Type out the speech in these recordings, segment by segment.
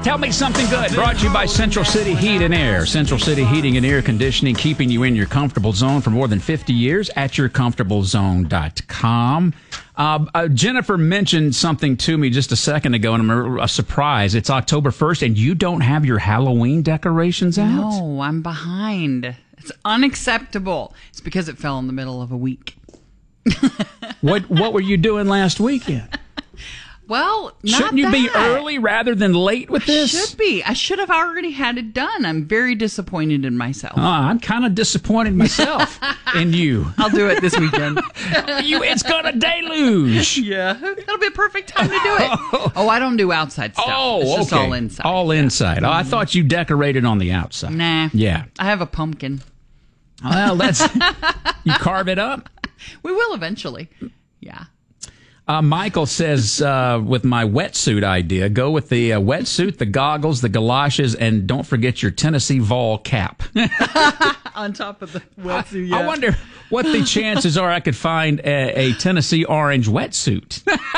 Tell me something good. Brought to you by Central City Heat and Air. Central City Heating and Air Conditioning, keeping you in your comfortable zone for more than 50 years at yourcomfortablezone.com. Jennifer mentioned something to me just a second ago, and I'm a surprise. It's October 1st, and you don't have your Halloween decorations out? No, I'm behind. It's unacceptable. It's because it fell in the middle of a week. What were you doing last weekend? Well, not Shouldn't you be that. early rather than late with this? Should be. I should have already had it done. I'm very disappointed in myself. I'm kind of disappointed myself in you. I'll do it this weekend. It's going to deluge. Yeah. It'll be a perfect time to do it. Oh, I don't do outside stuff. Oh, it's just okay. all inside. All inside. Oh, I thought you decorated on the outside. Nah. Yeah. I have a pumpkin. Well, you carve it up? We will eventually. Yeah. Michael says, with my wetsuit idea, go with the wetsuit, the goggles, the galoshes, and don't forget your Tennessee Vol cap. On top of the wetsuit, yeah. I wonder what the chances are I could find a Tennessee orange wetsuit.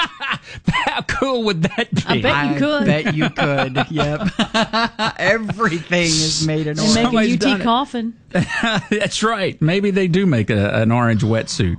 How cool would that be? I bet you could. I bet you could. Yep. Everything is made in orange. They make Somebody's a done UT it. coffin. That's right. Maybe they do make an orange wetsuit.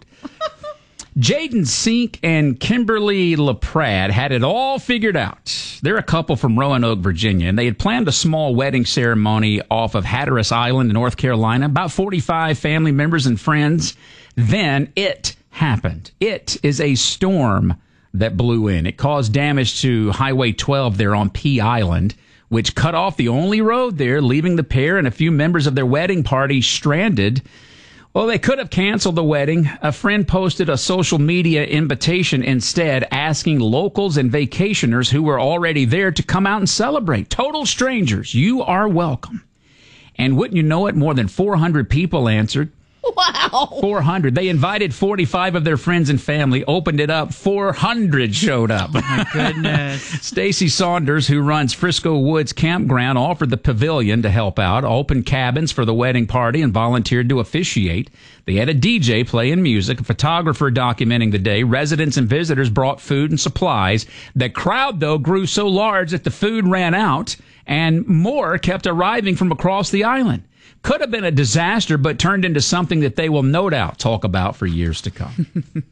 Jaden Sink and Kimberly LaPrade had it all figured out. They're a couple from Roanoke, Virginia, and they had planned a small wedding ceremony off of Hatteras Island in North Carolina, about 45 family members and friends. Then it happened. It is a storm that blew in. It caused damage to Highway 12 there on Pea Island, which cut off the only road there, leaving the pair and a few members of their wedding party stranded. Well, they could have canceled the wedding. A friend posted a social media invitation instead, asking locals and vacationers who were already there to come out and celebrate. Total strangers, you are welcome. And wouldn't you know it, more than 400 people answered. Wow. 400. They invited 45 of their friends and family, opened it up, 400 showed up. Oh, my goodness. Stacy Saunders, who runs Frisco Woods Campground, offered the pavilion to help out, opened cabins for the wedding party, and volunteered to officiate. They had a DJ playing music, a photographer documenting the day. Residents and visitors brought food and supplies. The crowd, though, grew so large that the food ran out, and more kept arriving from across the island. Could have been a disaster, but turned into something that they will no doubt talk about for years to come.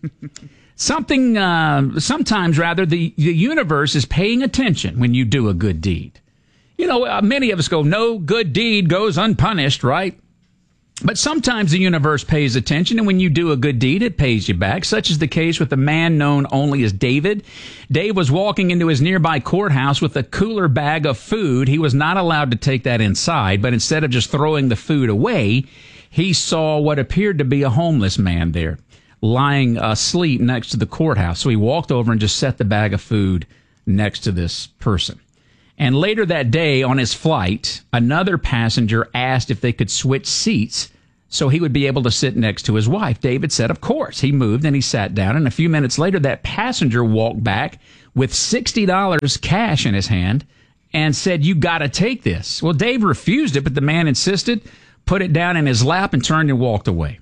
Sometimes, the universe is paying attention when you do a good deed. You know, many of us go, no good deed goes unpunished, right? But sometimes the universe pays attention, and when you do a good deed, it pays you back. Such is the case with a man known only as David. Dave was walking into his nearby courthouse with a cooler bag of food. He was not allowed to take that inside, but instead of just throwing the food away, he saw what appeared to be a homeless man there, lying asleep next to the courthouse. So he walked over and just set the bag of food next to this person. And later that day on his flight, another passenger asked if they could switch seats so he would be able to sit next to his wife. David said, of course. He moved and he sat down. And a few minutes later, that passenger walked back with $60 cash in his hand and said, you got to take this. Well, Dave refused it, but the man insisted, put it down in his lap, and turned and walked away.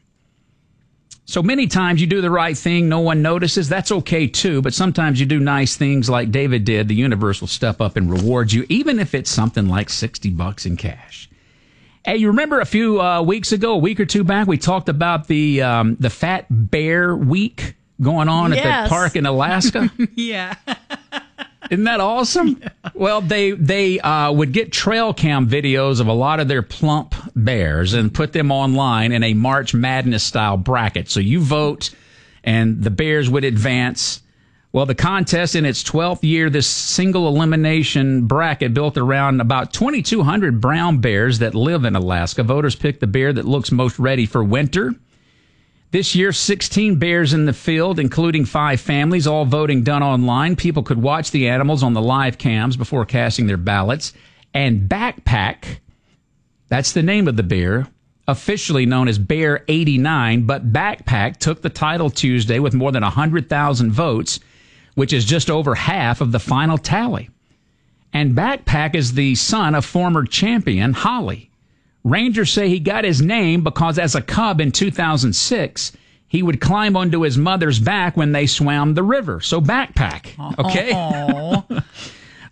So many times you do the right thing, no one notices. That's okay too, but sometimes you do nice things like David did. The universe will step up and reward you, even if it's something like $60 in cash. Hey, you remember a few weeks ago, a week or two back, we talked about the Fat Bear Week going on at the park in Alaska? Yeah. Isn't that awesome? Well, they would get trail cam videos of a lot of their plump bears and put them online in a March Madness style bracket. So you vote and the bears would advance. Well, the contest in its 12th year, this single elimination bracket built around about 2,200 brown bears that live in Alaska. Voters pick the bear that looks most ready for winter. This year, 16 bears in the field, including 5 families, all voting done online. People could watch the animals on the live cams before casting their ballots. And Backpack, that's the name of the bear, officially known as Bear 89, but Backpack took the title Tuesday with more than 100,000 votes, which is just over half of the final tally. And Backpack is the son of former champion Holly. Rangers say he got his name because as a cub in 2006, he would climb onto his mother's back when they swam the river. So Backpack, okay?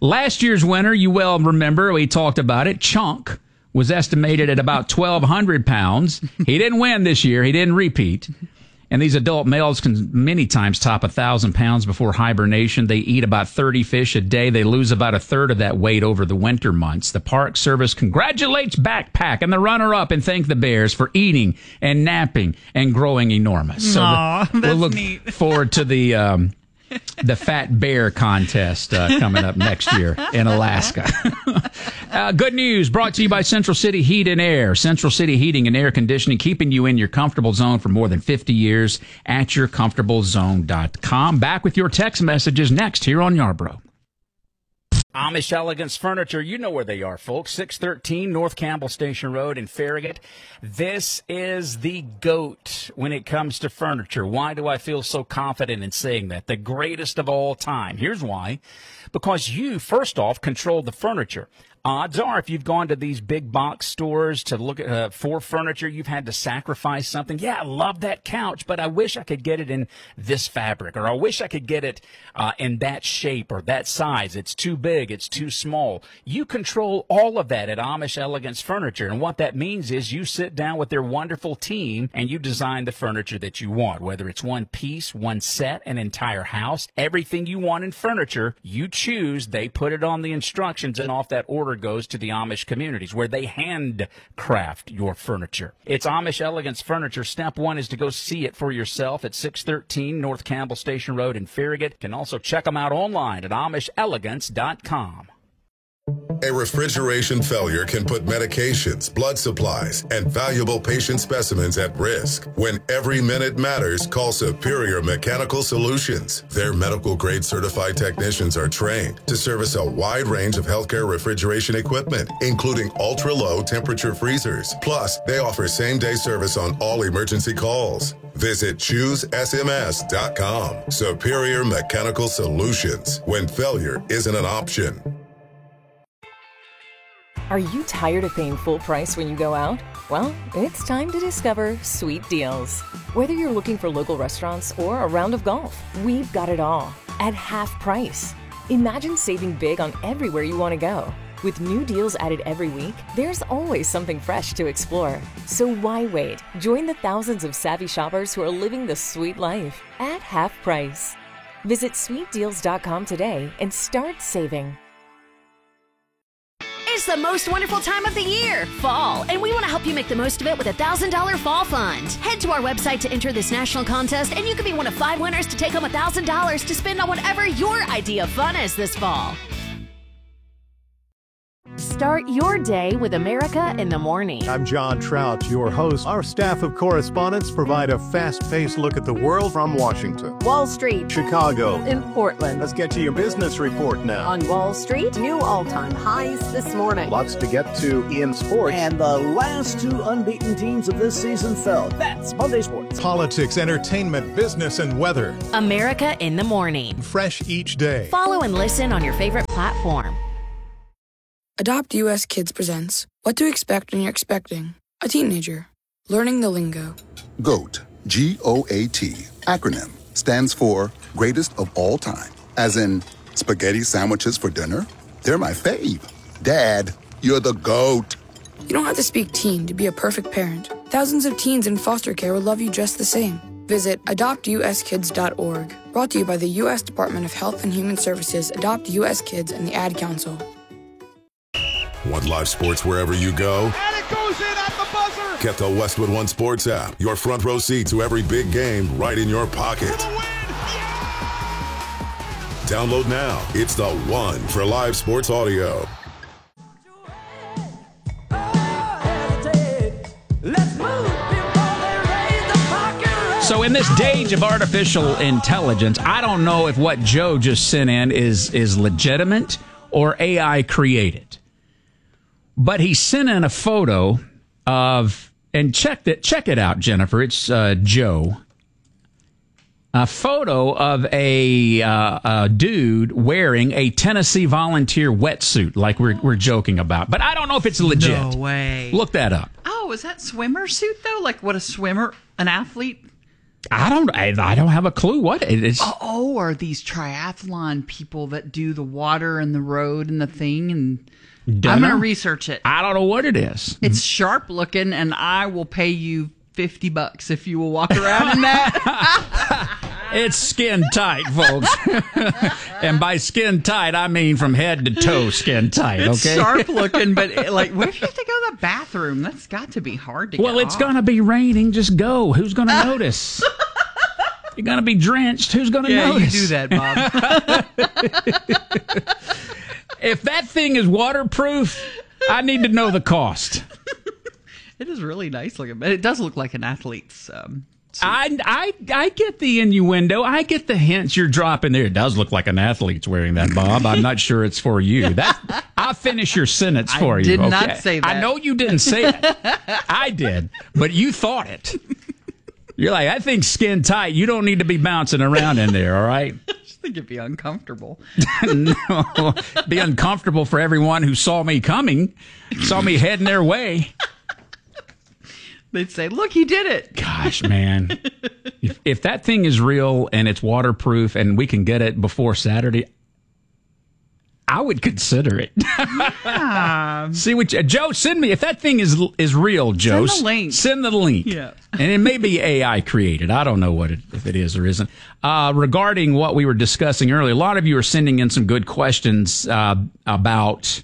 Last year's winner, you well remember, we talked about it, Chunk, was estimated at about 1,200 pounds. He didn't win this year. He didn't repeat. And these adult males can many times top 1,000 pounds before hibernation. They eat about 30 fish a day. They lose about a third of that weight over the winter months. The Park Service congratulates Backpack and the runner-up and thank the bears for eating and napping and growing enormous. So we'll look forward to the Fat Bear contest coming up next year in Alaska. Good news brought to you by Central City Heat and Air. Central City Heating and Air Conditioning, keeping you in your comfortable zone for more than 50 years at yourcomfortablezone.com. Back with your text messages next here on Yarborough. Amish Elegance Furniture, you know where they are, folks. 613 North Campbell Station Road in Farragut. This is the GOAT when it comes to furniture. Why do I feel so confident in saying that? The greatest of all time. Here's why. Because you, first off, control the furniture. Odds are, if you've gone to these big box stores to look at for furniture, you've had to sacrifice something. Yeah, I love that couch, but I wish I could get it in this fabric, or I wish I could get it in that shape or that size. It's too big, it's too small. You control all of that at Amish Elegance Furniture, and what that means is you sit down with their wonderful team and you design the furniture that you want, whether it's one piece, one set, an entire house, everything you want in furniture, you choose. They put it on the instructions, and off that order goes to the Amish communities where they handcraft your furniture. It's Amish Elegance Furniture. Step one is to go see it for yourself at 613 North Campbell Station Road in Farragut. You can also check them out online at AmishElegance.com. A refrigeration failure can put medications, blood supplies, and valuable patient specimens at risk. When every minute matters, call Superior Mechanical Solutions. Their medical-grade certified technicians are trained to service a wide range of healthcare refrigeration equipment, including ultra-low temperature freezers. Plus, they offer same-day service on all emergency calls. Visit ChooseSMS.com. Superior Mechanical Solutions. When failure isn't an option. Are you tired of paying full price when you go out? Well, it's time to discover Sweet Deals. Whether you're looking for local restaurants or a round of golf, we've got it all at half price. Imagine saving big on everywhere you want to go. With new deals added every week, there's always something fresh to explore. So why wait? Join the thousands of savvy shoppers who are living the sweet life at half price. Visit sweetdeals.com today and start saving. It's the most wonderful time of the year, fall, and we want to help you make the most of it with a $1,000 fall fund. Head to our website to enter this national contest, and you could be one of 5 winners to take home $1,000 to spend on whatever your idea of fun is this fall. Start your day with America in the Morning. I'm John Trout, your host. Our staff of correspondents provide a fast-paced look at the world from Washington, Wall Street, Chicago, and Portland. Let's get to your business report now. On Wall Street, new all-time highs this morning. Lots to get to in sports. And the last 2 unbeaten teams of this season fell. That's Monday Sports. Politics, entertainment, business, and weather. America in the Morning. Fresh each day. Follow and listen on your favorite platform. Adopt US Kids presents What to Expect When You're Expecting a Teenager. Learning the Lingo. GOAT, G-O-A-T, acronym, stands for Greatest of All Time. As in, spaghetti sandwiches for dinner? They're my fave. Dad, you're the GOAT. You don't have to speak teen to be a perfect parent. Thousands of teens in foster care will love you just the same. Visit adoptuskids.org. Brought to you by the U.S. Department of Health and Human Services, Adopt U.S. Kids, and the Ad Council. Want live sports wherever you go? And it goes in at the buzzer! Get the Westwood One Sports app. Your front row seat to every big game right in your pocket. For the win! Yeah! Download now. It's the one for live sports audio. So in this age of artificial intelligence, I don't know if what Joe just sent in is legitimate or AI created. But he sent in a photo of, and check it out, Jennifer. It's Joe. A photo of a dude wearing a Tennessee Volunteer wetsuit, like we're joking about. But I don't know if it's legit. No way. Look that up. Oh, is that swimmer suit though? Like what an athlete I don't have a clue what it is. Oh, are these triathlon people that do the water and the road and the thing? And I'm going to research it. I don't know what it is. It's sharp looking, and I will pay you $50 if you will walk around in that. It's skin tight, folks. And by skin tight, I mean from head to toe skin tight, It's okay? sharp looking, but like, what if you have to go to the bathroom? That's got to be hard to get Well, it's off. going to be raining. Just go. Who's going to notice? You're going to be drenched. Who's going to notice? You do that, Bob. If that thing is waterproof, I need to know the cost. It is really nice looking, but it does look like an athlete's suit. I get the innuendo. I get the hints you're dropping there. It does look like an athlete's wearing that, Bob. I'm not sure it's for you. I'll finish your sentence for you. I did not say that. I know you didn't say it. I did, but you thought it. You're like, I think skin tight. You don't need to be bouncing around in there, all right? I just think it'd be uncomfortable. No, be uncomfortable for everyone who saw me coming, saw me heading their way. They'd say, look, he did it. Gosh, man. If that thing is real and it's waterproof and we can get it before Saturday, I would consider it. Yeah. See what Joe, send me. If that thing is real, Joe, send the link. Send the link. Yeah. And it may be AI created. I don't know if it is or isn't. Regarding what we were discussing earlier, a lot of you are sending in some good questions about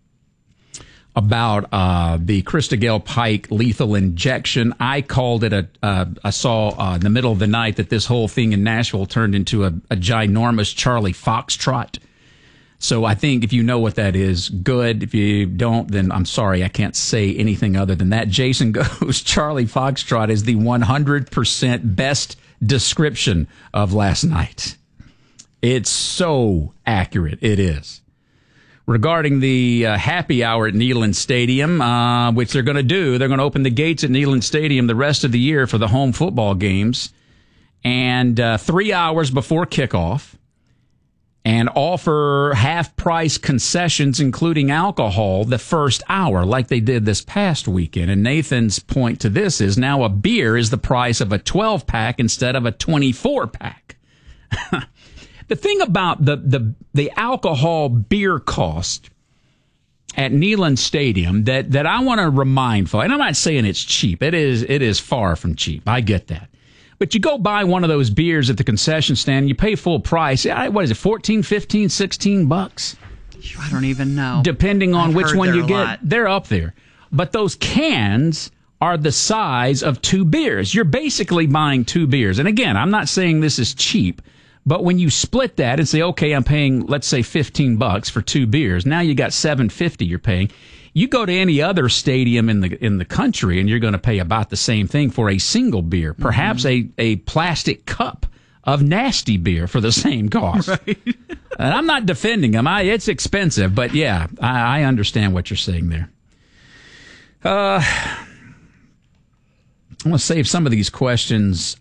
the Christagel Pike lethal injection. I called it I saw in the middle of the night that this whole thing in Nashville turned into a ginormous Charlie Foxtrot. So I think if you know what that is, good. If you don't, then I'm sorry. I can't say anything other than that. Jason goes, Charlie Foxtrot is the 100% best description of last night. It's so accurate. It is. Regarding the happy hour at Neyland Stadium, which they're going to do. They're going to open the gates at Neyland Stadium the rest of the year for the home football games. And 3 hours before kickoff. And offer half-price concessions, including alcohol, the first hour, like they did this past weekend. And Nathan's point to this is now a beer is the price of a 12-pack instead of a 24-pack. The thing about the alcohol beer cost at Neyland Stadium that I want to remind folks, and I'm not saying it's cheap. It is far from cheap. I get that. But you go buy one of those beers at the concession stand, you pay full price. What is it, $14, $15, $16? I don't even know. Depending on which one you get, lot. they're up there. But those cans are the size of two beers. You're basically buying two beers. And again, I'm not saying this is cheap, but when you split that and say, okay, I'm paying, let's say $15 for two beers. Now you got $7.50 you're paying. You go to any other stadium in the country, and you're going to pay about the same thing for a single beer, perhaps a plastic cup of nasty beer for the same cost. Right. And I'm not defending them. It's expensive, but yeah, I understand what you're saying there. I'm going to save some of these questions.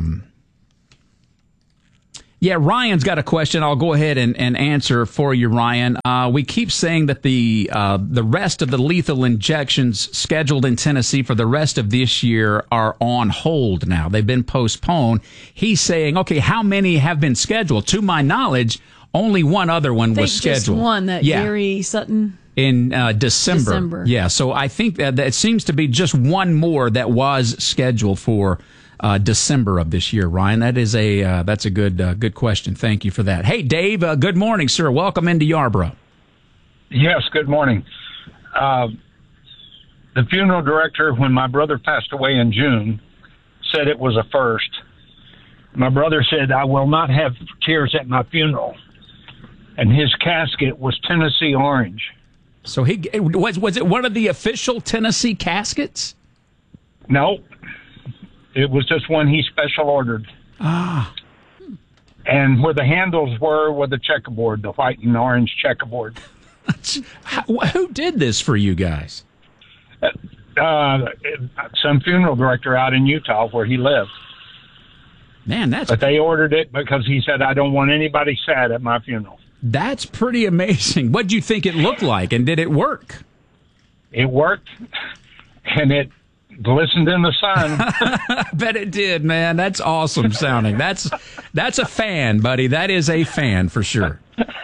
Yeah, Ryan's got a question. I'll go ahead and answer for you, Ryan. We keep saying that the rest of the lethal injections scheduled in Tennessee for the rest of this year are on hold now. They've been postponed. He's saying, okay, how many have been scheduled? To my knowledge, only one other one was scheduled. Just one, that Gary Sutton. In December. Yeah, so I think that it seems to be just one more that was scheduled for December of this year, Ryan. That's a good question. Thank you for that. Hey, Dave. Good morning, sir. Welcome into Yarborough. Yes. Good morning. The funeral director, when my brother passed away in June, said it was a first. My brother said, "I will not have tears at my funeral," and his casket was Tennessee orange. So was it one of the official Tennessee caskets? No. It was just one he special ordered. Ah. And where the handles were the checkerboard, the white and orange checkerboard. Who did this for you guys? Some funeral director out in Utah where he lived. Man, But they ordered it because he said, "I don't want anybody sad at my funeral." That's pretty amazing. What do you think it looked like, and did it work? It worked, and glistened in the sun. I bet it did, man. That's awesome sounding. That's a fan, buddy. That is a fan for sure.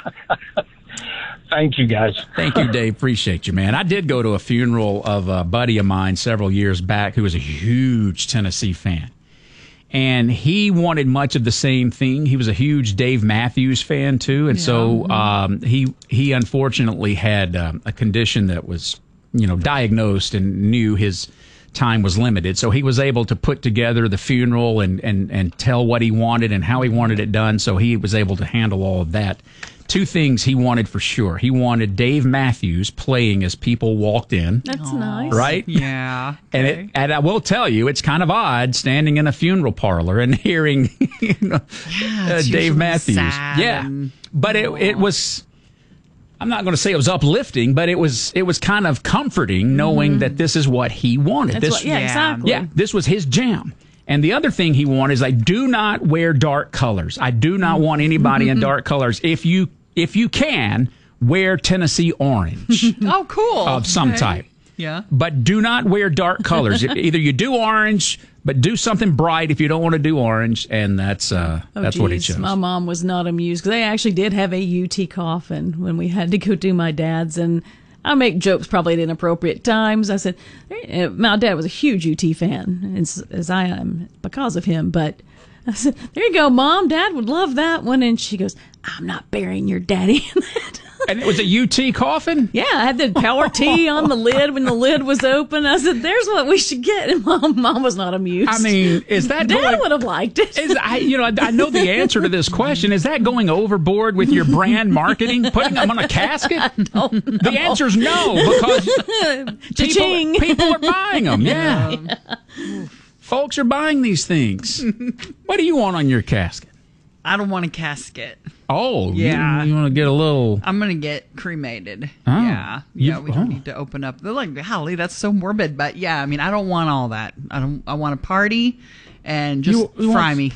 Thank you, guys. Thank you, Dave. Appreciate you, man. I did go to a funeral of a buddy of mine several years back who was a huge Tennessee fan. And he wanted much of the same thing. He was a huge Dave Matthews fan, too. And so he unfortunately had a condition that was, diagnosed and knew his time was limited. So he was able to put together the funeral and tell what he wanted and how he wanted it done. So he was able to handle all of that. Two things he wanted for sure. He wanted Dave Matthews playing as people walked in. That's nice. Right? Yeah. Okay. And I will tell you, it's kind of odd standing in a funeral parlor and hearing Dave Matthews. But it was, I'm not going to say it was uplifting, but it was kind of comforting knowing that this is what he wanted. Exactly. Yeah, this was his jam. And the other thing he wanted is, I do not wear dark colors. I do not want anybody in dark colors. If you can, wear Tennessee orange. Oh, cool. Of some type. Yeah. But do not wear dark colors. Either you do orange, but do something bright if you don't want to do orange. And that's what he chose. My mom was not amused because they actually did have a UT coffin when we had to go do my dad's. And I make jokes probably at inappropriate times. I said, my dad was a huge UT fan, as I am because of him. But I said, there you go, Mom. Dad would love that one. And she goes, I'm not burying your daddy in that. And it was a UT coffin? Yeah, I had the power T on the lid when the lid was open. I said, there's what we should get. And Mom was not amused. I mean, is that Dad would have liked it. I know the answer to this question. Is that going overboard with your brand marketing? Putting them on a casket? The answer is no, because people are buying them. Yeah. Folks are buying these things. What do you want on your casket? I don't want a casket. Oh, yeah. You want to get a little... I'm going to get cremated. Oh. Yeah. Yeah, we don't need to open up. They're like, golly, that's so morbid. But yeah, I mean, I don't want all that. I want a party and just fry me.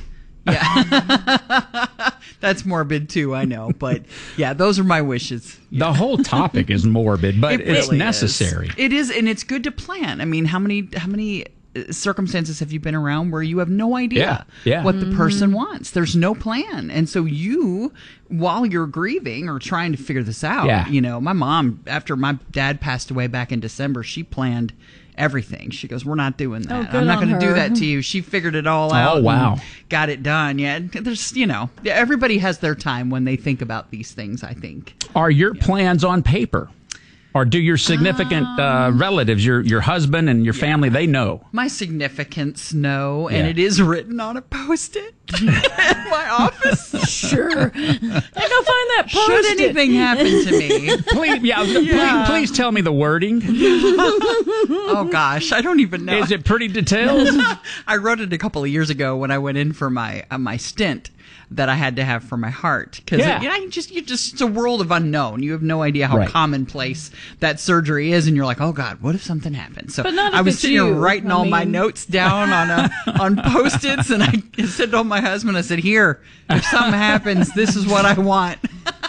Yeah. That's morbid too, I know. But yeah, those are my wishes. The whole topic is morbid, but it's really necessary. It is, and it's good to plan. I mean, how many circumstances have you been around where you have no idea what the person wants? There's no plan. And so you, while you're grieving or trying to figure this out, my mom, after my dad passed away back in December, she planned everything. She goes, we're not doing that. I'm not going to do that to you. She figured it all out. Oh, wow. And got it done. Yeah. There's, everybody has their time when they think about these things, I think. Are your plans on paper? Or do your significant relatives, your husband and your family, they know? My significants know, and it is written on a Post-it in my office. Sure. Go find that Post-it. Should anything happen to me. Please tell me the wording. Oh, gosh. I don't even know. Is it pretty detailed? I wrote it a couple of years ago when I went in for my stent that I had to have for my heart. Because it's a world of unknown. You have no idea how commonplace that surgery is, and you're like, oh God, what if something happens? So I was sitting here writing all my notes down on Post-its, and I said to my husband, I said, here, if something happens, this is what I want.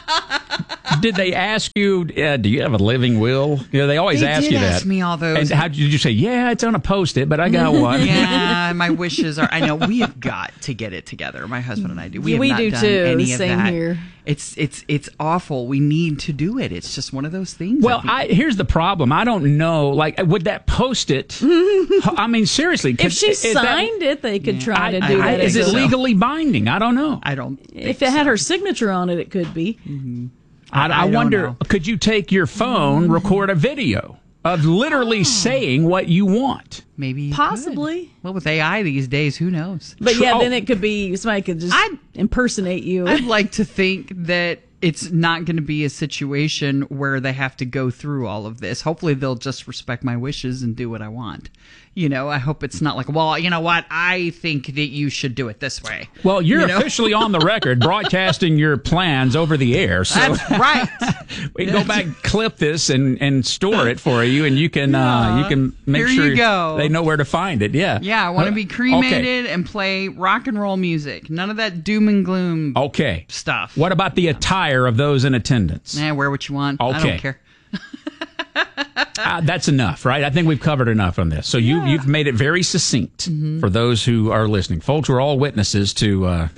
Did they ask you, do you have a living will? They always ask you that. They ask me all those. And how did you say, yeah, it's on a Post-it, but I got one. Yeah, my wishes are, I know, we have got to get it together. My husband and I do. We have not do done too. any Same of that. Here. It's awful. We need to do it. It's just one of those things. Well, here's the problem. I don't know, would that Post-it, I mean, seriously. If she signed it, they could try to do that. Is it legally binding? I don't know. I don't If it had her signature on it, it could be. Mm-hmm. I wonder, could you take your phone, record a video of literally saying what you want? Maybe possibly. Well, with AI these days, who knows? But then it could be somebody could just impersonate you. I'd like to think that it's not going to be a situation where they have to go through all of this. Hopefully they'll just respect my wishes and do what I want. I hope it's not like, well, you know what? I think that you should do it this way. Well, you're officially on the record broadcasting your plans over the air. So that's right. We can go back, clip this, and store it for you, and you can make Here sure you go. They know where to find it. Yeah. Yeah, I want to be cremated and play rock and roll music. None of that doom and gloom stuff. What about the attire of those in attendance? Wear what you want. Okay. I don't care. That's enough, right? I think we've covered enough on this. So you've made it very succinct for those who are listening. Folks, we're all witnesses to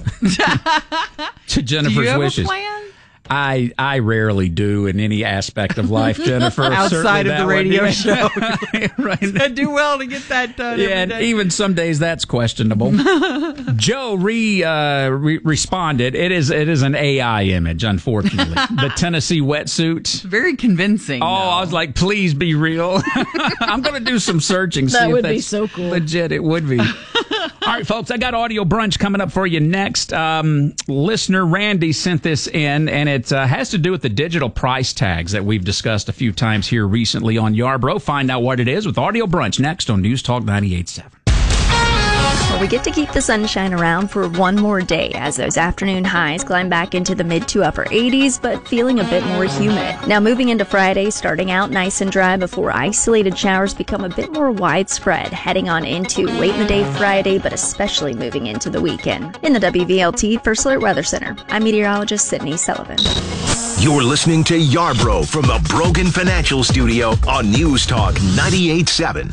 to Jennifer's Do you have wishes. a plan? I rarely do in any aspect of life, Jennifer. Outside of the radio show. Right. I do well to get that done. Yeah, and even some days that's questionable. Joe responded. It is an AI image, unfortunately. The Tennessee wetsuit. Very convincing. Oh, I was like, please be real. I'm going to do some searching. That would be so cool. Legit, it would be. All right, folks, I got Audio Brunch coming up for you next. Listener Randy sent this in, and it has to do with the digital price tags that we've discussed a few times here recently on Yarbrough. Find out what it is with Audio Brunch next on News Talk 98.7. Well, we get to keep the sunshine around for one more day as those afternoon highs climb back into the mid to upper 80s, but feeling a bit more humid. Now moving into Friday, starting out nice and dry before isolated showers become a bit more widespread, heading on into late in the day Friday, but especially moving into the weekend. In the WVLT First Alert Weather Center, I'm meteorologist Sydney Sullivan. You're listening to Yarbrough from the Brogan Financial Studio on News Talk 98.7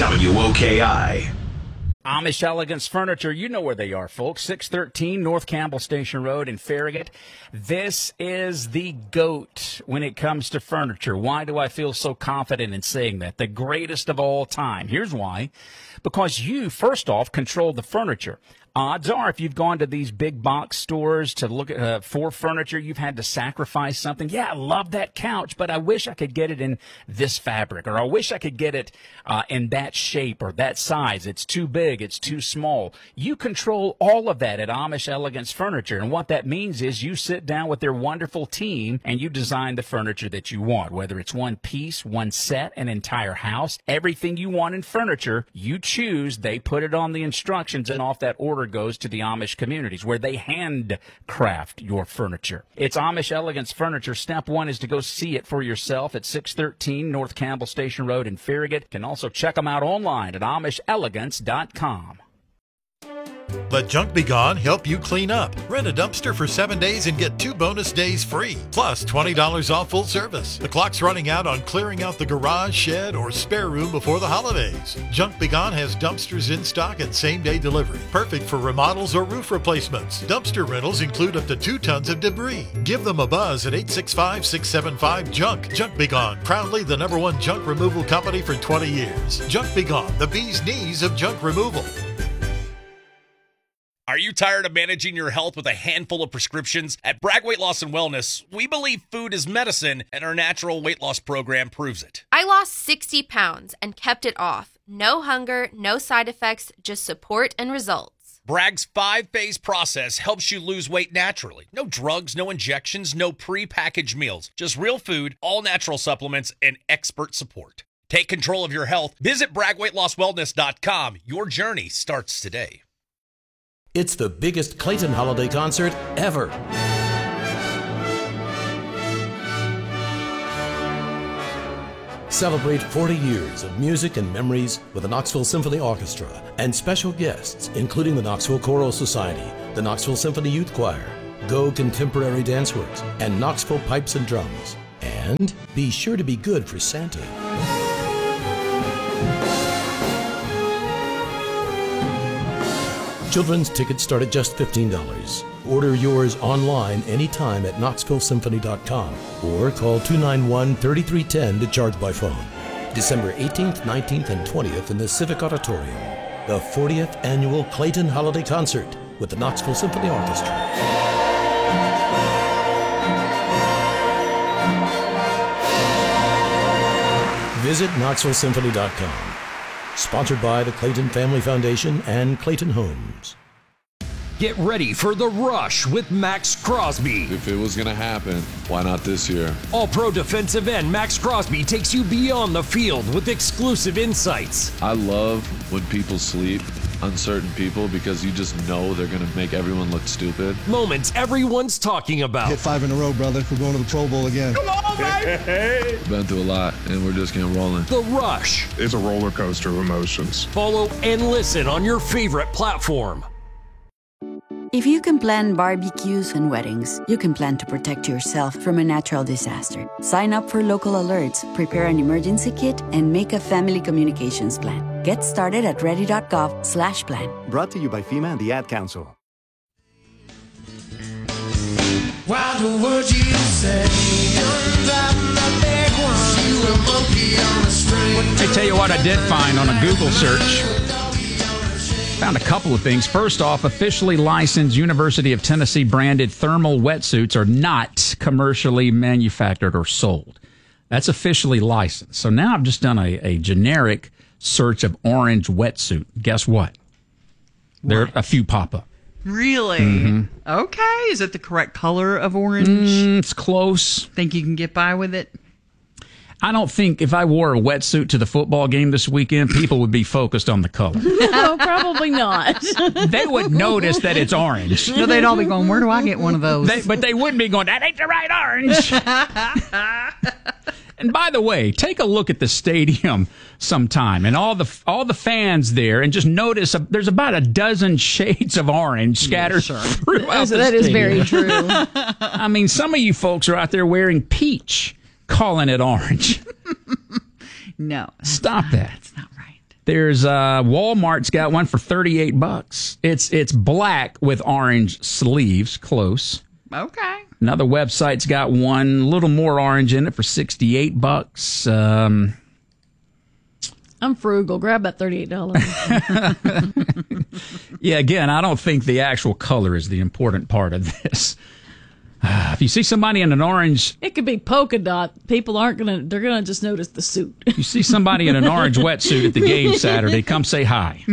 WOKI. Amish Elegance Furniture, you know where they are, folks. 613 North Campbell Station Road in Farragut. This is the GOAT when it comes to furniture. Why do I feel so confident in saying that? The greatest of all time. Here's why. Because you, first off, control the furniture. Odds are, if you've gone to these big box stores to look at for furniture, you've had to sacrifice something. Yeah, I love that couch, but I wish I could get it in this fabric, or I wish I could get it in that shape or that size. It's too big, it's too small. You control all of that at Amish Elegance Furniture, and what that means is you sit down with their wonderful team and you design the furniture that you want, whether it's one piece, one set, an entire house, everything you want in furniture, you choose. They put it on the instructions, and off that order goes to the Amish communities where they handcraft your furniture. It's Amish Elegance Furniture. Step one is to go see it for yourself at 613 North Campbell Station Road in Farragut. You can also check them out online at AmishElegance.com. Let Junk Be Gone help you clean up. Rent a dumpster for 7 days and get 2 bonus days free, plus $20 off full service. The clock's running out on clearing out the garage, shed, or spare room before the holidays. Junk Be Gone has dumpsters in stock and same-day delivery, perfect for remodels or roof replacements. Dumpster rentals include up to 2 tons of debris. Give them a buzz at 865-675-JUNK. Junk Be Gone, proudly the #1 junk removal company for 20 years. Junk Be Gone, the bee's knees of junk removal. Are you tired of managing your health with a handful of prescriptions? At Bragg Weight Loss and Wellness, we believe food is medicine, and our natural weight loss program proves it. I lost 60 pounds and kept it off. No hunger, no side effects, just support and results. Bragg's 5-phase process helps you lose weight naturally. No drugs, no injections, no pre-packaged meals. Just real food, all natural supplements, and expert support. Take control of your health. Visit BraggWeightLossWellness.com. Your journey starts today. It's the biggest Clayton holiday concert ever. Celebrate 40 years of music and memories with the Knoxville Symphony Orchestra and special guests, including the Knoxville Choral Society, the Knoxville Symphony Youth Choir, Go Contemporary Dance Works, and Knoxville Pipes and Drums. And be sure to be good for Santa. Children's tickets start at just $15. Order yours online anytime at KnoxvilleSymphony.com or call 291-3310 to charge by phone. December 18th, 19th, and 20th in the Civic Auditorium. The 40th Annual Clayton Holiday Concert with the Knoxville Symphony Orchestra. Visit KnoxvilleSymphony.com. Sponsored by the Clayton Family Foundation and Clayton Homes. Get ready for The Rush with Max Crosby. If it was going to happen, why not this year? All-pro defensive end Max Crosby takes you beyond the field with exclusive insights. I love when people sleep, uncertain people, because you just know they're going to make everyone look stupid. Moments everyone's talking about. Hit 5 in a row, brother. We're going to the Pro Bowl again. Come on, baby! Been through a lot, and we're just getting rolling. The Rush. It's a roller coaster of emotions. Follow and listen on your favorite platform. If you can plan barbecues and weddings, you can plan to protect yourself from a natural disaster. Sign up for local alerts, prepare an emergency kit, and make a family communications plan. Get started at ready.gov/plan. Brought to you by FEMA and the Ad Council. Why the words you say? You're driving the big one. You a monkey on a string. I tell you what I did find on a Google search. Found a couple of things. First off, officially licensed University of Tennessee branded thermal wetsuits are not commercially manufactured or sold. That's officially licensed. So now I've just done a generic search of orange wetsuit. Guess what? There a few pop up. Really? Mm-hmm. Okay. Is it the correct color of orange? It's close. Think you can get by with it? I don't think if I wore a wetsuit to the football game this weekend, people would be focused on the color. No, probably not. They would notice that it's orange. No, they'd all be going, where do I get one of those? But they wouldn't be going, that ain't the right orange. And by the way, take a look at the stadium sometime and all the fans there and just notice there's about a dozen shades of orange scattered throughout the That stadium. is very true. I mean, some of you folks are out there wearing peach, calling it orange. No. Stop that. That's not right. There's Walmart's got one for $38. It's black with orange sleeves, close. Okay. Another website's got one, a little more orange in it for $68. I'm frugal. Grab that $38. Yeah, again, I don't think the actual color is the important part of this. If you see somebody in an orange... It could be polka dot. People they're going to just notice the suit. You see somebody in an orange wetsuit at the game Saturday, come say hi.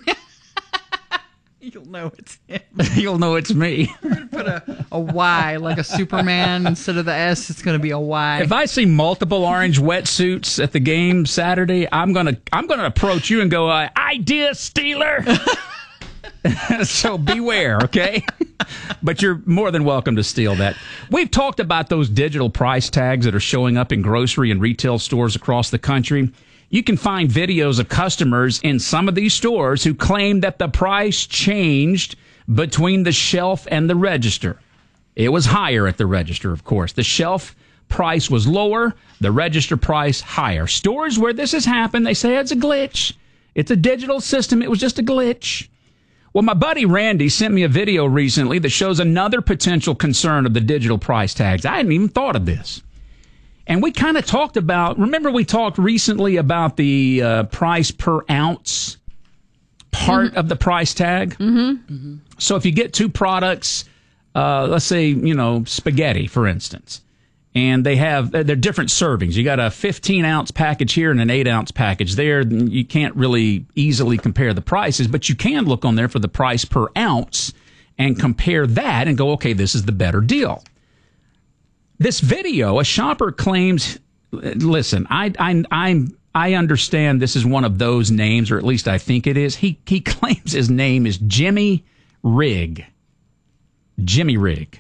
You'll know it's him. You'll know it's me. We're going to put a Y, like a Superman. Instead of the S, it's going to be a Y. If I see multiple orange wetsuits at the game Saturday, I'm gonna approach you and go, idea stealer. So beware, okay? But you're more than welcome to steal that. We've talked about those digital price tags that are showing up in grocery and retail stores across the country. You can find videos of customers in some of these stores who claim that the price changed between the shelf and the register. It was higher at the register, of course. The shelf price was lower, the register price higher. Stores where this has happened, they say it's a glitch. It's a digital system. It was just a glitch. Well, my buddy Randy sent me a video recently that shows another potential concern of the digital price tags. I hadn't even thought of this. And we kind of talked about, remember we talked recently about the price per ounce part of the price tag? Mm-hmm. So if you get two products, let's say, spaghetti, for instance, and they're different servings. You got a 15-ounce package here and an 8-ounce package there. You can't really easily compare the prices, but you can look on there for the price per ounce and compare that and go, okay, this is the better deal. This video, a shopper claims, listen, I understand this is one of those names, or at least I think it is. He claims his name is Jimmy Rigg. Jimmy Rigg.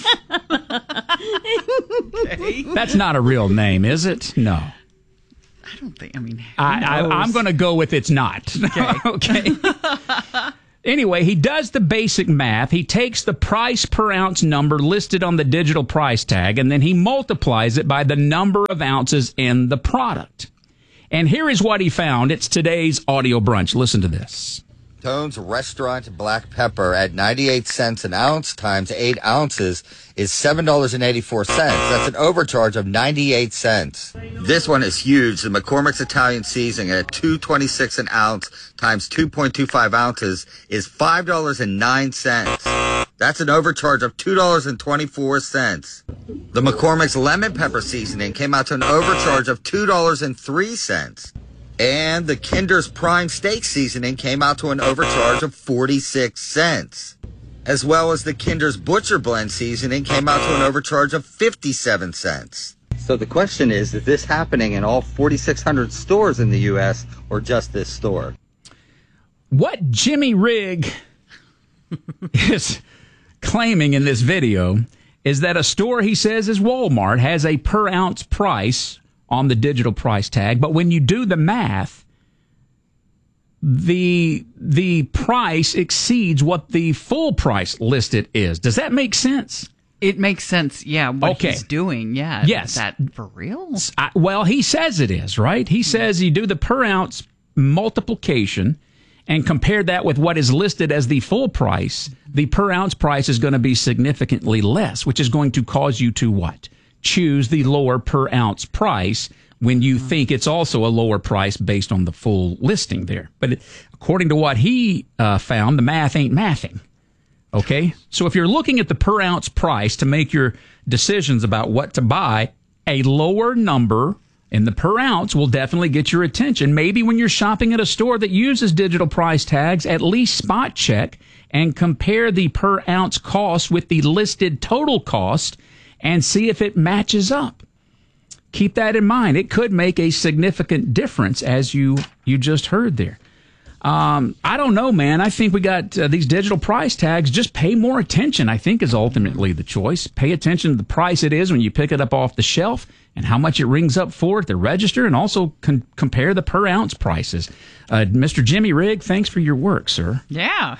Okay. That's not a real name, is it? No. I don't think, I'm going to go with it's not. Okay. Anyway, he does the basic math. He takes the price per ounce number listed on the digital price tag, and then he multiplies it by the number of ounces in the product. And here is what he found. It's today's audio brunch. Listen to this. Tone's Restaurant Black Pepper at 98 cents an ounce times 8 ounces is $7.84. That's an overcharge of 98 cents. This one is huge. The McCormick's Italian Seasoning at $2.26 an ounce times 2.25 ounces is $5.09. That's an overcharge of $2.24. The McCormick's Lemon Pepper Seasoning came out to an overcharge of $2.03. And the Kinder's Prime Steak Seasoning came out to an overcharge of 46 cents. As well as the Kinder's Butcher Blend Seasoning came out to an overcharge of 57 cents. So the question is this happening in all 4,600 stores in the U.S. or just this store? What Jimmy Rigg is claiming in this video is that a store he says is Walmart has a per ounce price on the digital price tag, but when you do the math, the price exceeds what the full price listed is. Does that make sense? It makes sense, yeah, what he's doing, yeah. Yes. Is that for real? Well, he says it is, right? He says you do the per ounce multiplication and compare that with what is listed as the full price, the per ounce price is going to be significantly less, which is going to cause you to what? Choose the lower per ounce price when you think it's also a lower price based on the full listing there. But according to what he found, the math ain't mathing. Okay? So if you're looking at the per ounce price to make your decisions about what to buy, a lower number in the per ounce will definitely get your attention. Maybe when you're shopping at a store that uses digital price tags, at least spot check and compare the per ounce cost with the listed total cost and see if it matches up. Keep that in mind. It could make a significant difference, as you just heard there. I don't know, man. I think we got these digital price tags. Just pay more attention, I think, is ultimately the choice. Pay attention to the price it is when you pick it up off the shelf and how much it rings up for at the register, and also compare the per ounce prices. Mr. Jimmy Rigg, thanks for your work, sir. Yeah.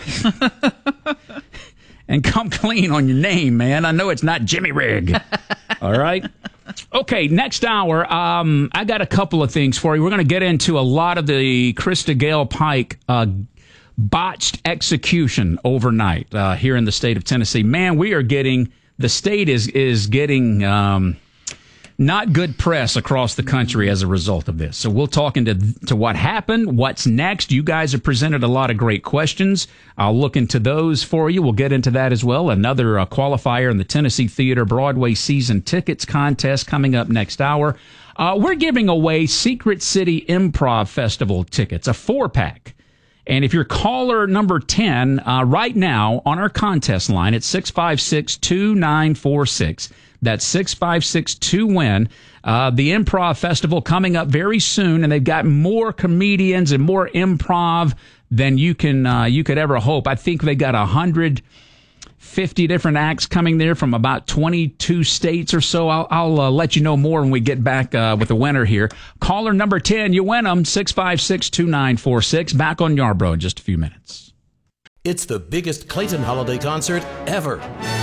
And come clean on your name, man. I know it's not Jimmy Rigg. All right? Okay, next hour, I got a couple of things for you. We're going to get into a lot of the Krista Gale Pike botched execution overnight here in the state of Tennessee. Man, the state is getting not good press across the country as a result of this. So we'll talk into what happened, what's next. You guys have presented a lot of great questions. I'll look into those for you. We'll get into that as well. Another qualifier in the Tennessee Theater Broadway season tickets contest coming up next hour. We're giving away Secret City Improv Festival tickets, a 4-pack. And if you're caller number 10 right now on our contest line, it's 656-2946. That's 656-2-WIN. The Improv Festival coming up very soon, and they've got more comedians and more improv than you could ever hope. I think they got 150 different acts coming there from about 22 states or so. I'll let you know more when we get back with the winner here. Caller number 10, you win them, 656-2946. Back on Yarbrough in just a few minutes. It's the biggest Clayton holiday concert ever.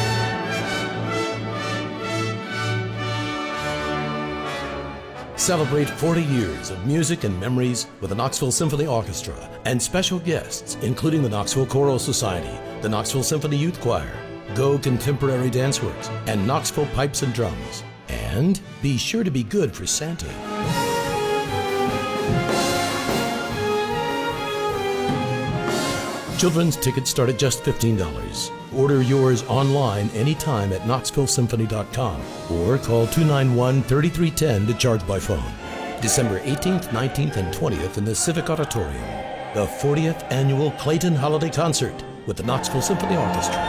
Celebrate 40 years of music and memories with the Knoxville Symphony Orchestra and special guests, including the Knoxville Choral Society, the Knoxville Symphony Youth Choir, Go Contemporary Dance Works, and Knoxville Pipes and Drums. And be sure to be good for Santa. Children's tickets start at just $15. Order yours online anytime at KnoxvilleSymphony.com or call 291-3310 to charge by phone. December 18th, 19th, and 20th in the Civic Auditorium. The 40th Annual Clayton Holiday Concert with the Knoxville Symphony Orchestra.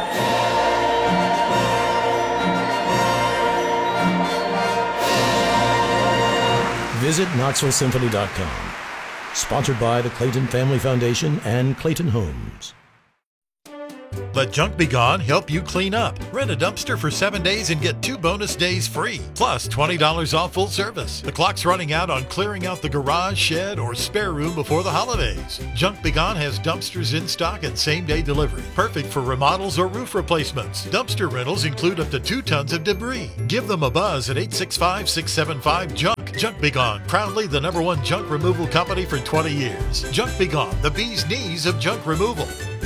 Visit KnoxvilleSymphony.com. Sponsored by the Clayton Family Foundation and Clayton Homes. Let Junk Be Gone help you clean up. Rent a dumpster for 7 days and get 2 bonus days free. Plus $20 off full service. The clock's running out on clearing out the garage, shed, or spare room before the holidays. Junk Be Gone has dumpsters in stock and same-day delivery. Perfect for remodels or roof replacements. Dumpster rentals include up to 2 tons of debris. Give them a buzz at 865-675-JUNK. Junk Be Gone, proudly the #1 junk removal company for 20 years. Junk Be Gone, the bee's knees of junk removal.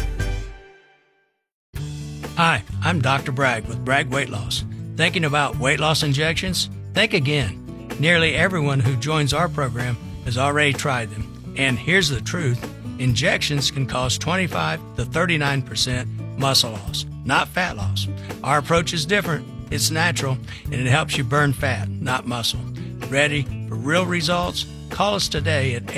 Hi, I'm Dr. Bragg with Bragg Weight Loss. Thinking about weight loss injections? Think again. Nearly everyone who joins our program has already tried them. And here's the truth. Injections can cause 25 to 39% muscle loss, not fat loss. Our approach is different. It's natural, and it helps you burn fat, not muscle. Ready for real results? Call us today at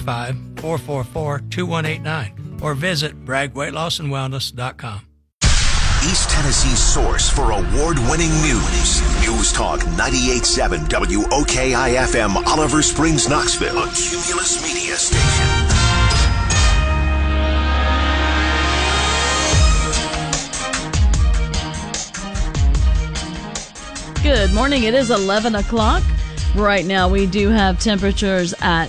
865-444-2189 or visit BraggWeightLossAndWellness.com. East Tennessee's source for award-winning news. News Talk 98.7 WOKI-FM, Oliver Springs, Knoxville. A Cumulus Media Station. Good morning. It is 11 o'clock. Right now, we do have temperatures at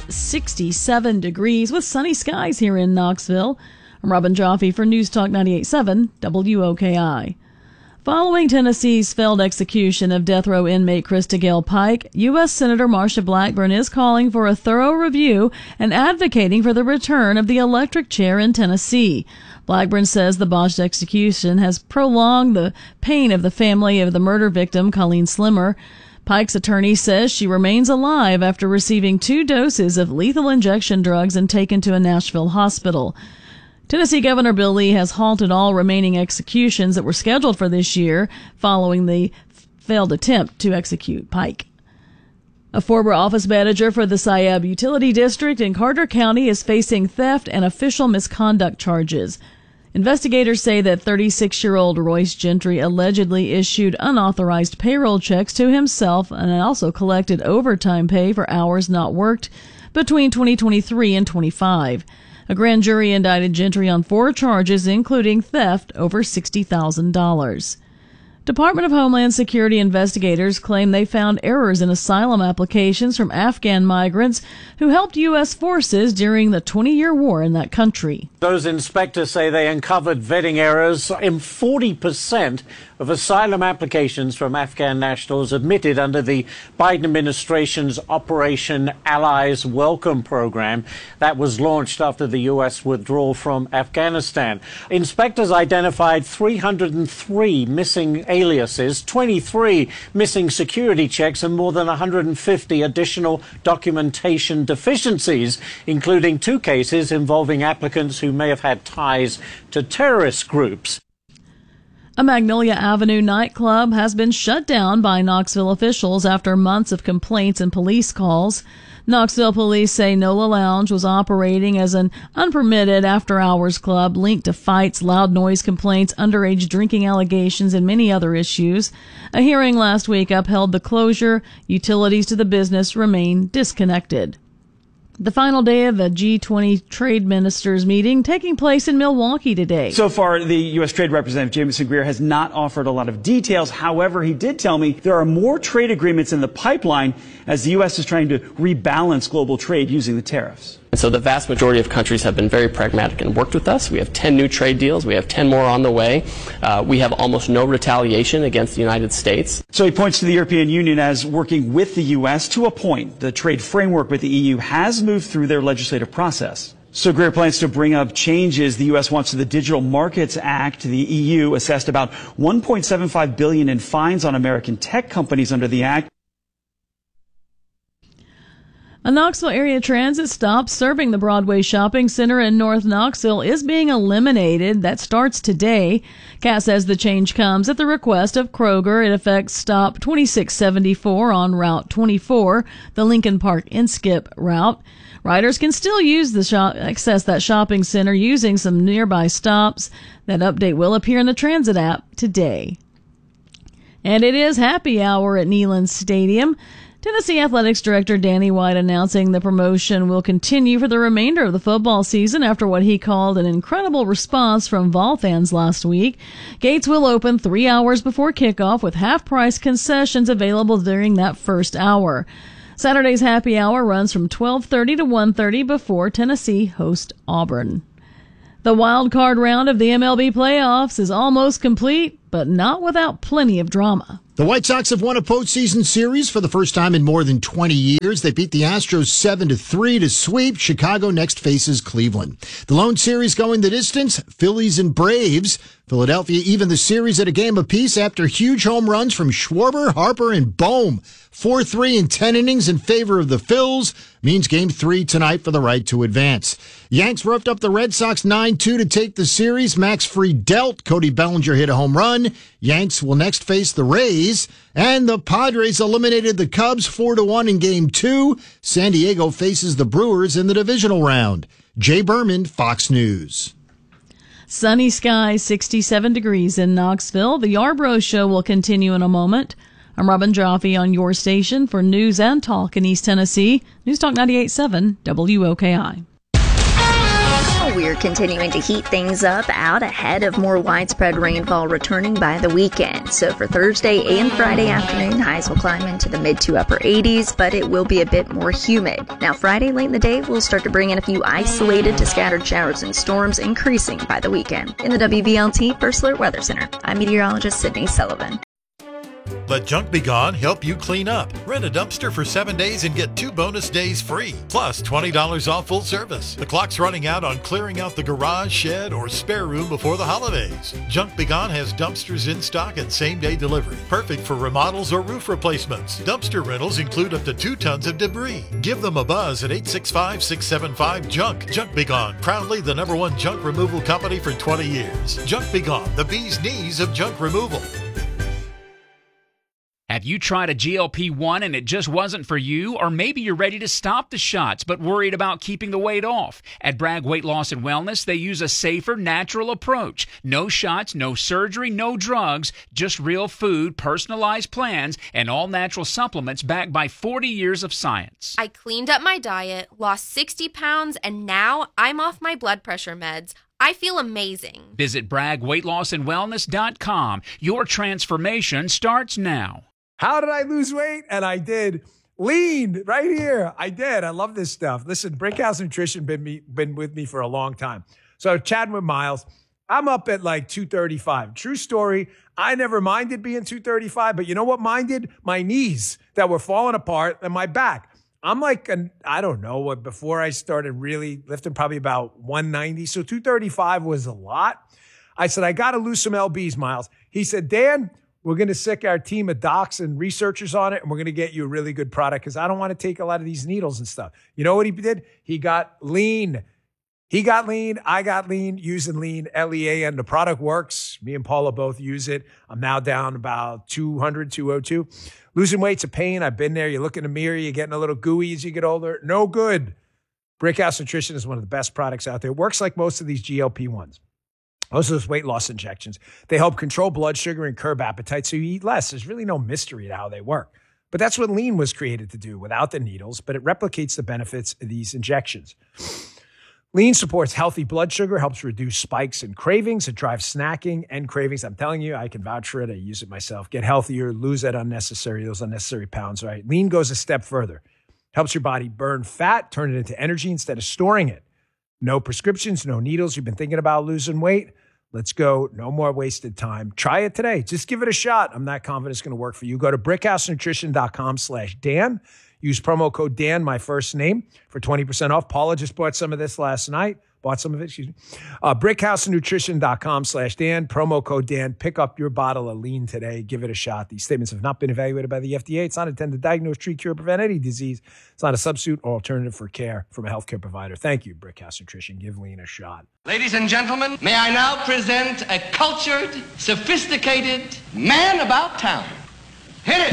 67 degrees with sunny skies here in Knoxville. I'm Robin Joffe for News Talk 98.7 WOKI. Following Tennessee's failed execution of death row inmate Krista Gale Pike, U.S. Senator Marsha Blackburn is calling for a thorough review and advocating for the return of the electric chair in Tennessee. Blackburn says the botched execution has prolonged the pain of the family of the murder victim, Colleen Slimmer. Pike's attorney says she remains alive after receiving 2 doses of lethal injection drugs and taken to a Nashville hospital. Tennessee Governor Bill Lee has halted all remaining executions that were scheduled for this year following the failed attempt to execute Pike. A former office manager for the Sayab Utility District in Carter County is facing theft and official misconduct charges. Investigators say that 36-year-old Royce Gentry allegedly issued unauthorized payroll checks to himself and also collected overtime pay for hours not worked between 2023 and 25. A grand jury indicted Gentry on 4 charges, including theft over $60,000. Department of Homeland Security investigators claim they found errors in asylum applications from Afghan migrants who helped U.S. forces during the 20-year war in that country. Those inspectors say they uncovered vetting errors in 40% of asylum applications from Afghan nationals admitted under the Biden administration's Operation Allies Welcome program that was launched after the U.S. withdrawal from Afghanistan. Inspectors identified 303 missing aliases, 23 missing security checks, and more than 150 additional documentation deficiencies, including 2 cases involving applicants who may have had ties to terrorist groups. A Magnolia Avenue nightclub has been shut down by Knoxville officials after months of complaints and police calls. Knoxville police say NOLA Lounge was operating as an unpermitted after-hours club linked to fights, loud noise complaints, underage drinking allegations, and many other issues. A hearing last week upheld the closure. Utilities to the business remain disconnected. The final day of a G20 trade ministers meeting taking place in Milwaukee today. So far, the U.S. Trade Representative Jamieson Greer has not offered a lot of details. However, he did tell me there are more trade agreements in the pipeline as the U.S. is trying to rebalance global trade using the tariffs. And so the vast majority of countries have been very pragmatic and worked with us. We have 10 new trade deals. We have 10 more on the way. We have almost no retaliation against the United States. So he points to the European Union as working with the U.S. to a point. The trade framework with the EU has moved through their legislative process. So Greer plans to bring up changes the U.S. wants to the Digital Markets Act. The EU assessed about $1.75 billion in fines on American tech companies under the act. A Knoxville area transit stop serving the Broadway Shopping Center in North Knoxville is being eliminated. That starts today. CAT says the change comes at the request of Kroger. It affects stop 2674 on Route 24, the Lincoln Park Inskip route. Riders can still use the access that shopping center using some nearby stops. That update will appear in the transit app today. And it is happy hour at Neyland Stadium. Tennessee Athletics Director Danny White announcing the promotion will continue for the remainder of the football season after what he called an incredible response from Vol fans last week. Gates will open 3 hours before kickoff with half-price concessions available during that first hour. Saturday's happy hour runs from 12:30 to 1:30 before Tennessee hosts Auburn. The wild card round of the MLB playoffs is almost complete, but not without plenty of drama. The White Sox have won a postseason series for the first time in more than 20 years. They beat the Astros 7-3 to sweep. Chicago next faces Cleveland. The lone series going the distance, Phillies and Braves. Philadelphia even the series at a game apiece after huge home runs from Schwarber, Harper, and Bohm. 4-3 in 10 innings in favor of the Phils means Game 3 tonight for the right to advance. Yanks roughed up the Red Sox 9-2 to take the series. Max Fried dealt. Cody Bellinger hit a home run. Yanks will next face the Rays. And the Padres eliminated the Cubs 4-1 in Game 2. San Diego faces the Brewers in the divisional round. Jay Berman, Fox News. Sunny skies, 67 degrees in Knoxville. The Yarbrough Show will continue in a moment. I'm Robin Joffe on your station for news and talk in East Tennessee. News Talk 98.7 WOKI. we're continuing to heat things up out ahead of more widespread rainfall returning by the weekend. So for Thursday and Friday afternoon, highs will climb into the mid to upper 80s, but it will be a bit more humid. Now Friday late in the day, we'll start to bring in a few isolated to scattered showers and storms, increasing by the weekend. In the WVLT First Alert Weather Center, I'm meteorologist Sydney Sullivan. Let Junk Be Gone help you clean up. Rent a dumpster for 7 days and get 2 bonus days free, plus $20 off full service. The clock's running out on clearing out the garage, shed, or spare room before the holidays. Junk Be Gone has dumpsters in stock and same-day delivery, perfect for remodels or roof replacements. Dumpster rentals include up to 2 tons of debris. Give them a buzz at 865-675-JUNK. Junk Be Gone, proudly the #1 junk removal company for 20 years. Junk Be Gone, the bee's knees of junk removal. Have you tried a GLP-1 and it just wasn't for you? Or maybe you're ready to stop the shots but worried about keeping the weight off. At Bragg Weight Loss and Wellness, they use a safer, natural approach. No shots, no surgery, no drugs, just real food, personalized plans, and all natural supplements backed by 40 years of science. I cleaned up my diet, lost 60 pounds, and now I'm off my blood pressure meds. I feel amazing. Visit BraggWeightLossandWellness.com. Your transformation starts now. How did I lose weight? And I did. Lean right here. I did. I love this stuff. Listen, Brickhouse Nutrition been with me for a long time. So chatting with Miles, I'm up at like 235. True story. I never minded being 235, but you know what minded? My knees that were falling apart and my back. I'm like, I don't know, before I started really lifting, probably about 190. So 235 was a lot. I said, I got to lose some lbs, Miles. He said, Dan, we're going to sick our team of docs and researchers on it, and we're going to get you a really good product because I don't want to take a lot of these needles and stuff. You know what he did? He got lean. He got lean. I got lean using lean, LEAN. The product works. Me and Paula both use it. I'm now down about 200, 202. Losing weight's a pain. I've been there. You look in the mirror, you're getting a little gooey as you get older. No good. Brickhouse Nutrition is one of the best products out there. It works like most of these GLP-1s. Most of those weight loss injections. They help control blood sugar and curb appetite so you eat less. There's really no mystery to how they work. But that's what lean was created to do without the needles, but it replicates the benefits of these injections. Lean supports healthy blood sugar, helps reduce spikes and cravings. It drives snacking and cravings. I'm telling you, I can vouch for it. I use it myself. Get healthier, lose those unnecessary pounds, right? Lean goes a step further. Helps your body burn fat, turn it into energy instead of storing it. No prescriptions, no needles. You've been thinking about losing weight? Let's go. No more wasted time. Try it today. Just give it a shot. I'm not confident it's going to work for you. Go to brickhousenutrition.com/Dan. Use promo code Dan, my first name, for 20% off. Paula just bought some of this last night. brickhousenutrition.com/Dan. Promo code Dan. Pick up your bottle of lean today. Give it a shot. These statements have not been evaluated by the FDA. It's not intended to diagnose, treat, cure, or prevent any disease. It's not a substitute or alternative for care from a healthcare provider. Thank you, Brickhouse Nutrition. Give lean a shot. Ladies and gentlemen, may I now present a cultured, sophisticated man about town. Hit it!